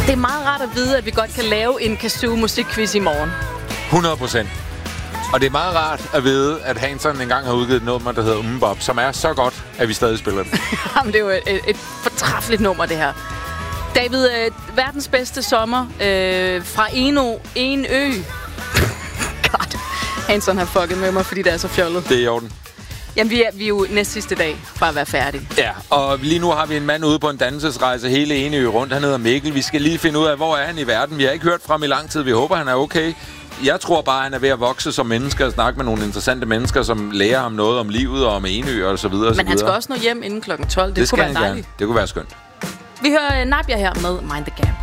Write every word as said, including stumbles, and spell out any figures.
Det er meget rart at vide, at vi godt kan lave en Kazoo musikquiz i morgen. hundrede procent. Og det er meget rart at vide, at Hanson engang har udgivet et nummer, der hedder Umbop, som er så godt, at vi stadig spiller det. Jamen, det er jo et, et, et fortræffeligt nummer, det her. David, øh, verdens bedste sommer øh, fra Eno, en ø. God, Hanson har fucket med mig, fordi det er så fjollet. Det er i orden. Jamen, vi er, vi er jo næst sidste dag fra at være færdige. Ja, og lige nu har vi en mand ude på en dannelsesrejse hele Enø rundt. Han hedder Mikkel. Vi skal lige finde ud af, hvor er han i verden. Vi har ikke hørt fra ham i lang tid. Vi håber, han er okay. Jeg tror bare, han er ved at vokse som menneske og snakke med nogle interessante mennesker, som lærer ham noget om livet og om Enø og så videre. Men han skal også nå hjem inden klokken tolv. Det, det kunne være dejligt. Gerne. Det kunne være skønt. Vi hører Nadia her med Mind the Gap.